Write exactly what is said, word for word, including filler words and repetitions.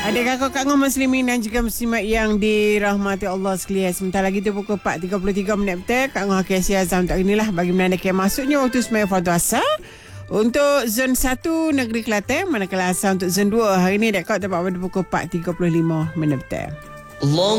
Adik kakak Kak Ngah Muslimin dan juga muslimat yang dirahmati Allah sekalian. Sebentar lagi tu pukul empat tiga puluh tiga minit betul. Kak Ngah Kiasi Azam tak inilah bagi menandakan masuknya waktu sembahyang fardu asar untuk zon satu Negeri Kelantan, manakala asar untuk zon dua hari ni dekat tempat pada pukul empat tiga puluh lima minit betul.